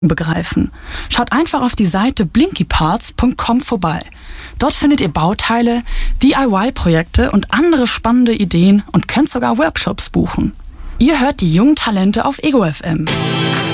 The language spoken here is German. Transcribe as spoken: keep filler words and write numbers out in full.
begreifen. Schaut einfach auf die Seite blinky parts punkt com vorbei. Dort findet ihr Bauteile, D I Y-Projekte und andere spannende Ideen und könnt sogar Workshops buchen. Ihr hört die jungen Talente auf Ego F M.